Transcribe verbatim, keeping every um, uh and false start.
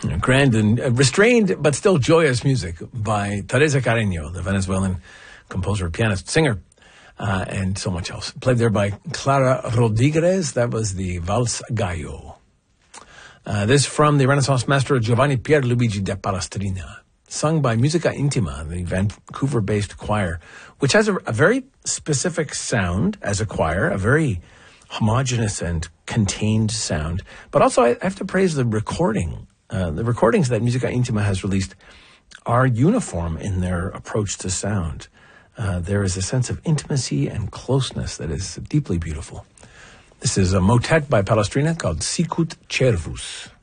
Grand and uh, restrained but still joyous music by Teresa Carreño, the Venezuelan composer, pianist, singer, uh, and so much else. Played there by Clara Rodriguez. That was the Vals Gallo. Uh, this from the Renaissance master Giovanni Pierluigi da Palestrina, sung by Musica Intima, the Vancouver-based choir, which has a, a very specific sound as a choir, a very homogeneous and contained sound. But also, I have to praise the recording. Uh, the recordings that Musica Intima has released are uniform in their approach to sound. Uh, there is a sense of intimacy and closeness that is deeply beautiful. This is a motet by Palestrina called Sicut Cervus.